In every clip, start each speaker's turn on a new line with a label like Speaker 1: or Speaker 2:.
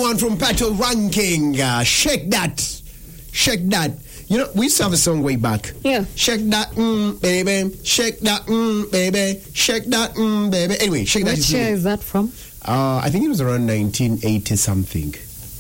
Speaker 1: one from Pato Ranking. Shake that. Shake that. You know, we used to have a song way back.
Speaker 2: Yeah.
Speaker 1: Shake that, baby. Shake that, baby. Shake that, baby. Anyway, Shake That.
Speaker 2: Which year is that from?
Speaker 1: I think it was around 1980 something.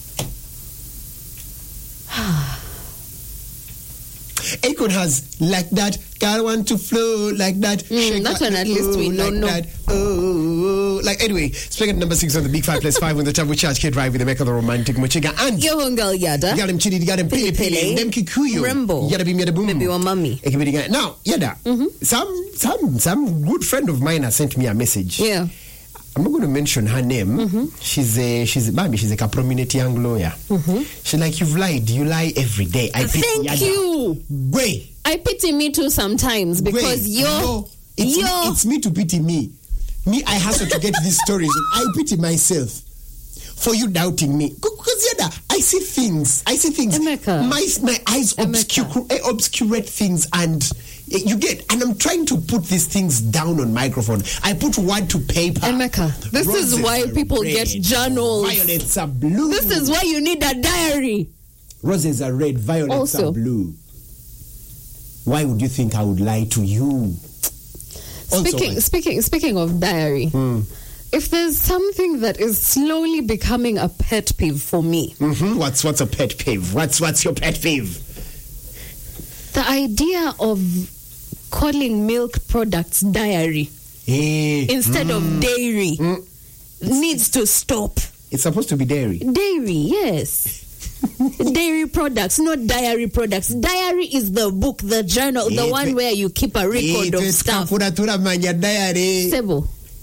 Speaker 1: Akon has Like That, girl want to flow like that. Shake
Speaker 2: that one at least we know.
Speaker 1: That. Oh, like anyway, speaking at number 6 on the Big 5 plus 5 on the top, we charge Kid Drive with the Mecca the Romantic Mochiga and
Speaker 2: Yo Hungal Yada.
Speaker 1: you got him Chidi, you got him Pili Pili, them Kikuyu,
Speaker 2: Rembo.
Speaker 1: you got to be Boom.
Speaker 2: Maybe your mommy.
Speaker 1: Now, Yada, some good friend of mine has sent me a message.
Speaker 2: Yeah.
Speaker 1: I'm not going to mention her name. She's a prominent young lawyer. She's like, you've lied. You lie every day. I pity
Speaker 2: Thank you.
Speaker 1: Way.
Speaker 2: I pity me too sometimes because
Speaker 1: it's me to pity me. Me, I hustle to get these stories. I pity myself for you doubting me. Because I see things.
Speaker 2: Emeka.
Speaker 1: My eyes obscurate things and you get, and I'm trying to put these things down on microphone. I put word to paper.
Speaker 2: Emeka, this
Speaker 1: Roses
Speaker 2: is why people
Speaker 1: red,
Speaker 2: get journals.
Speaker 1: Violets are blue.
Speaker 2: This is why you need a diary.
Speaker 1: Roses are red, violets are blue. Why would you think I would lie to you?
Speaker 2: Speaking of diary, if there's something that is slowly becoming a pet peeve for me.
Speaker 1: What's a pet peeve? What's your pet peeve?
Speaker 2: The idea of calling milk products diary instead of dairy needs to stop.
Speaker 1: It's supposed to be dairy.
Speaker 2: Dairy, yes. Dairy products, not diary products. Diary is the book, the journal, the one where you keep a record of stuff. Sebo.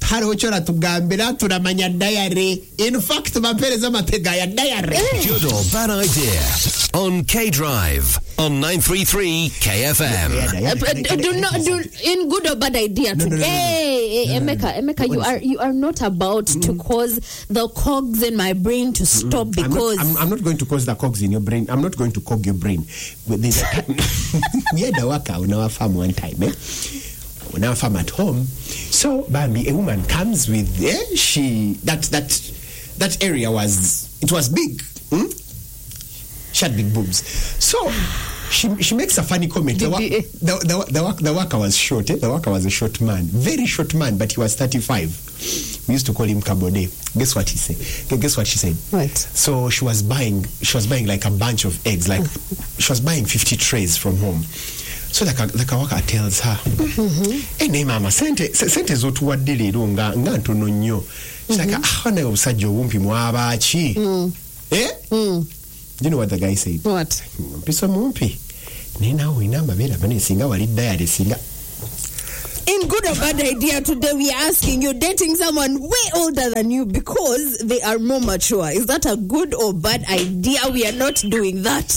Speaker 1: In fact,
Speaker 3: Good or bad idea on K Drive on 933 KFM.
Speaker 2: Do not do in good or bad idea today. Emeka, you are not about to cause the cogs in my brain to stop because
Speaker 1: I'm not going to cause the cogs in your brain. I'm not going to cog your brain. We had a worker on our farm one time. On our farm at home, so Bambi, a woman comes with that area was big. She had big boobs. So she makes a funny comment. The worker was short. The worker was a short man, very short man, but he was 35. We used to call him Kabode. Guess what he said? Guess what she said?
Speaker 2: What?
Speaker 1: So she was buying like a bunch of eggs. Like she was buying 50 trays from home. So like a worker tells her, hey mama, sente zotuwadde leero nga ntono nnyo. She's like, naye obusajja obumpi mwabaaki. You know what the guy said?
Speaker 2: What?
Speaker 1: Mpiso mumpi. Naye naawe olina amabeere amanene singa wali diary singa.
Speaker 2: In good or bad idea today, we are asking you, dating someone way older than you because they are more mature. Is that a good or bad idea? We are not doing that.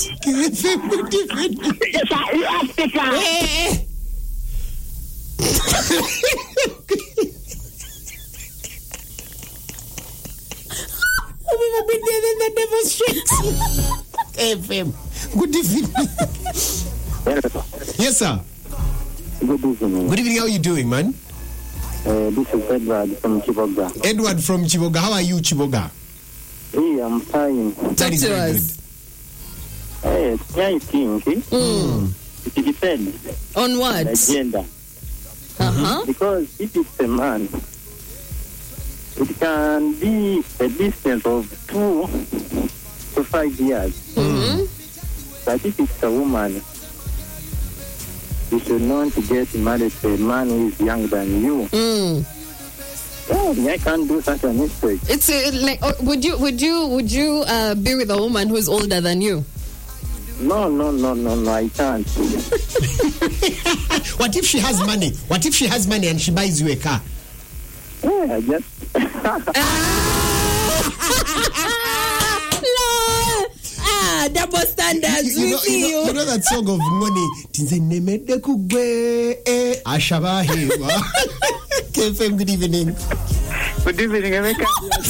Speaker 2: I've never been there in the devil's street.
Speaker 1: FM. Good evening. Yes, sir.
Speaker 4: Good evening.
Speaker 1: Good evening. How are you doing, man?
Speaker 4: This is Edward from Chiboga.
Speaker 1: Edward from Chiboga. How are you, Chiboga?
Speaker 4: Hey, I'm fine.
Speaker 1: That is very good.
Speaker 4: I think it depends
Speaker 2: on what?
Speaker 4: The gender. Because if it's a man, it can be a distance of 2 to 5 years. But if it's a woman, you should not get married to a man who is younger than you. Oh, I can't do such a mistake.
Speaker 2: It's like, would you be with a woman who's older than you?
Speaker 4: No, I can't.
Speaker 1: What if she has money? What if she has money and she buys you a car?
Speaker 4: Yeah, I just.
Speaker 2: Double standards.
Speaker 1: You know that song of money. KFM, good evening.
Speaker 4: Good evening, Emeka.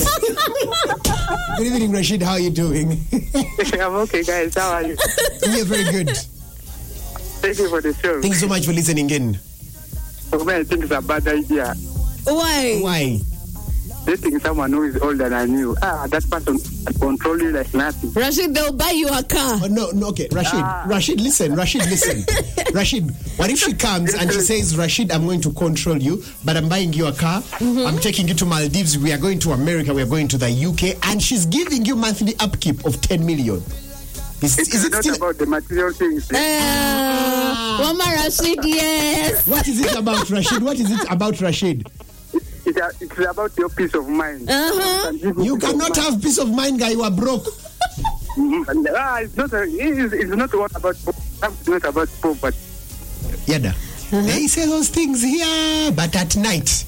Speaker 1: Good evening, Rashid. How are you doing?
Speaker 4: I'm okay, guys. How are you?
Speaker 1: We are very good.
Speaker 4: Thank you for the show.
Speaker 1: Thanks so much for listening in.
Speaker 4: I think it's a bad idea.
Speaker 2: Why?
Speaker 4: dating someone who is older than you, that person control you like nothing.
Speaker 2: Rashid, they'll buy you a car.
Speaker 1: Oh, no, okay, Rashid, listen. Rashid, what if she comes and she says, Rashid, I'm going to control you, but I'm buying you a car, I'm taking you to Maldives, we are going to America, we are going to the UK, and she's giving you monthly upkeep of 10 million. Is it
Speaker 4: not
Speaker 1: still
Speaker 4: about the material things?
Speaker 2: Mama Rashid, yes.
Speaker 1: What is it about Rashid?
Speaker 4: It's about your peace of mind.
Speaker 1: You cannot have peace of mind, guy. You are broke.
Speaker 4: It's not about poverty.
Speaker 1: Yada. They say those things here, but at night.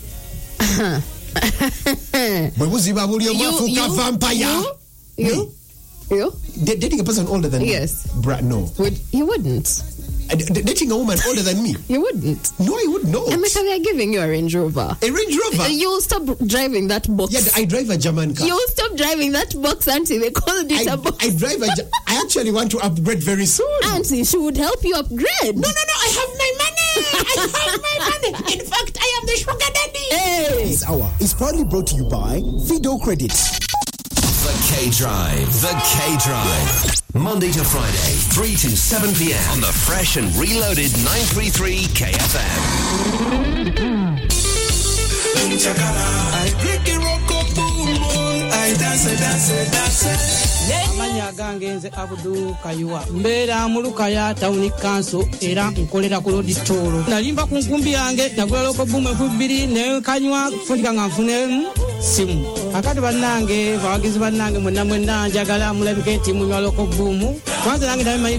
Speaker 2: You?
Speaker 1: Dating a person older than me?
Speaker 2: Yes.
Speaker 1: No.
Speaker 2: You wouldn't.
Speaker 1: Dating a woman older than me?
Speaker 2: You wouldn't.
Speaker 1: No, I would not.
Speaker 2: Emeka, we are giving you a Range Rover.
Speaker 1: A Range Rover?
Speaker 2: You'll stop driving that box.
Speaker 1: Yeah, I drive a German car.
Speaker 2: You'll stop driving that box, Auntie. They called it a box.
Speaker 1: I actually want to upgrade very soon.
Speaker 2: Auntie, she would help you upgrade.
Speaker 1: No, I have my money. In fact, I am the sugar daddy.
Speaker 2: Hey.
Speaker 5: This hour is proudly brought to you by Fido Credit.
Speaker 3: The K-Drive. Monday to Friday, 3 to 7 p.m. on the fresh and reloaded 933 KFM.
Speaker 6: Amanya gange nze Abdul Kayuwa mbeera mu Lukaya Town Council era nkolera ku Road Toll nalimba ku nkumbi yange nagula loko bume ku 2 ne kanywa fundika nga nfune simu akati bannange bawagizi bannange mwenna njagala mulabike timu nywa loko bumu kwanza nange